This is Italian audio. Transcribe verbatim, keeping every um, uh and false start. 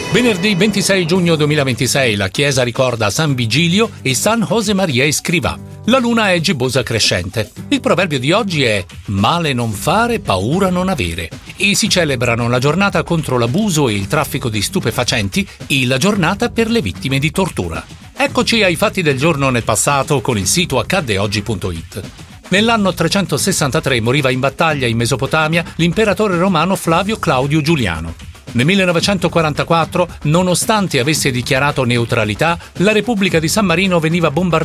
Venerdì ventisei giugno duemilaventisei la chiesa ricorda San Vigilio e San Josemaria Escrivà. La luna è gibbosa crescente. Il proverbio di oggi è male non fare, paura non avere. E si celebrano la giornata contro l'abuso e il traffico di stupefacenti e la giornata per le vittime di tortura. Eccoci ai fatti del giorno nel passato con il sito accadde oggi punto it. Nell'anno trecentosessantatré moriva in battaglia in Mesopotamia l'imperatore romano Flavio Claudio Giuliano. Nel millenovecentoquarantaquattro, nonostante avesse dichiarato neutralità, la Repubblica di San Marino veniva bombardata